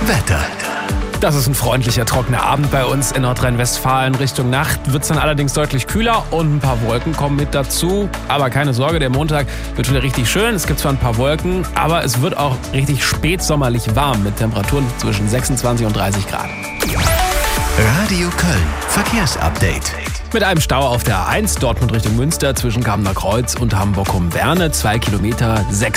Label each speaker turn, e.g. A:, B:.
A: Wetter.
B: Das ist ein freundlicher, trockener Abend bei uns in Nordrhein-Westfalen. Richtung Nacht wird es dann allerdings deutlich kühler und ein paar Wolken kommen mit dazu. Aber keine Sorge, der Montag wird wieder richtig schön. Es gibt zwar ein paar Wolken, aber es wird auch richtig spätsommerlich warm mit Temperaturen zwischen 26 und 30 Grad.
A: Radio Köln. Verkehrsupdate.
B: Mit einem Stau auf der A1 Dortmund Richtung Münster zwischen Kamener Kreuz und Hamburg-Humberne. 2 Kilometer, 6